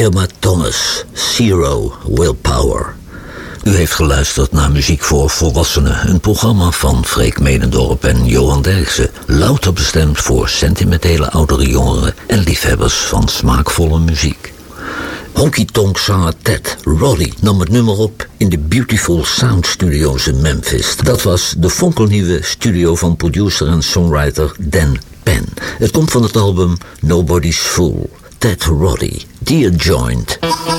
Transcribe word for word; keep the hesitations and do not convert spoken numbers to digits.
Irma Thomas, Zero Willpower. U heeft geluisterd naar Muziek voor Volwassenen, een programma van Freek Medendorp en Johan Derksen. Louter bestemd voor sentimentele oudere jongeren en liefhebbers van smaakvolle muziek. Honky Tonk zanger Ted Roddy nam het nummer op in de Beautiful Sound Studios in Memphis. Dat was de fonkelnieuwe studio van producer en songwriter Dan Penn. Het komt van het album Nobody's Fool. Ted Roddy, Dear Joint.